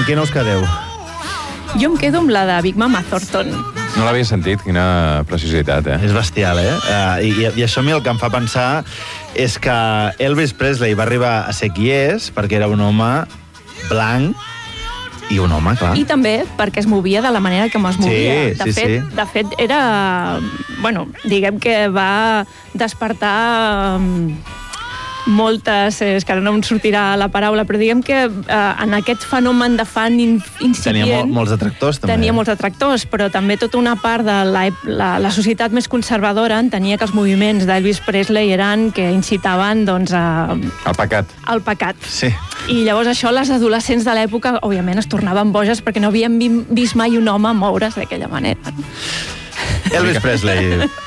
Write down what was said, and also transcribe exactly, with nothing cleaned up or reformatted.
quina us quedeu? Jo em quedo amb la de Big Mama Thornton. No l'havia sentit, quina preciositat, eh? És bestial, eh? Uh, i, I això a mi el que em fa pensar és que Elvis Presley va arribar a ser qui és perquè era un home blanc i un home, clar. I també perquè es movia de la manera que es movia. Sí, de sí, fet, sí. De fet, era... Bueno, diguem que va despertar... Um, moltes, és que ara no em sortirà la paraula, però diguem que eh, en aquest fenomen de fan incipient... Tenia mol, molts detractors, també. Tenia molts detractors, però també tota una part de la, la, la societat més conservadora entenia que els moviments d'Elvis Presley eren que incitaven, doncs, a... El pecat. Al pecat. Sí. I llavors això, les adolescents de l'època, òbviament, es tornaven boges perquè no havien vist mai un home moure's d'aquella manera. Elvis Presley,